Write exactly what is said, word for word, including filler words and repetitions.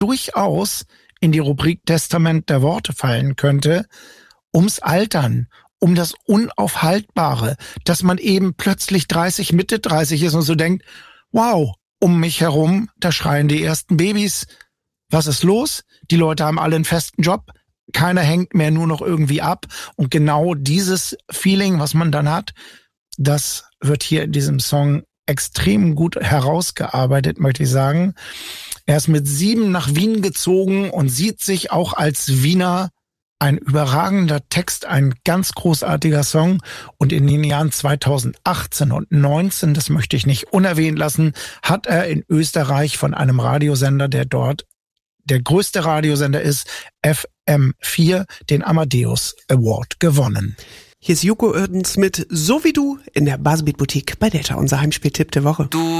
durchaus in die Rubrik Testament der Worte fallen könnte, ums Altern, um das Unaufhaltbare, dass man eben plötzlich dreißig, Mitte dreißig ist und so denkt, wow, um mich herum, da schreien die ersten Babys, was ist los? Die Leute haben alle einen festen Job, keiner hängt mehr nur noch irgendwie ab und genau dieses Feeling, was man dann hat, das wird hier in diesem Song extrem gut herausgearbeitet, möchte ich sagen. Er ist mit sieben nach Wien gezogen und sieht sich auch als Wiener. Ein überragender Text, ein ganz großartiger Song. Und in den Jahren zweitausendachtzehn und neunzehn, das möchte ich nicht unerwähnt lassen, hat er in Österreich von einem Radiosender, der dort der größte Radiosender ist, F M vier, den Amadeus Award gewonnen. Hier ist Joko Oerdens mit So wie du in der Baselbeat Boutique bei Delta, unser Heimspieltipp der Woche. Du